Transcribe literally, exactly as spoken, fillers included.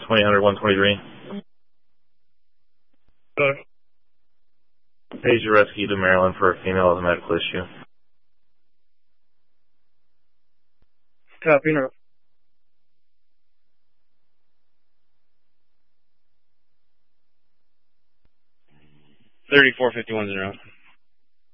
twenty hundred, one twenty-three. Hello. Pager rescue to Maryland for a female with a medical issue. Copy, no. thirty-four fifty-one zero.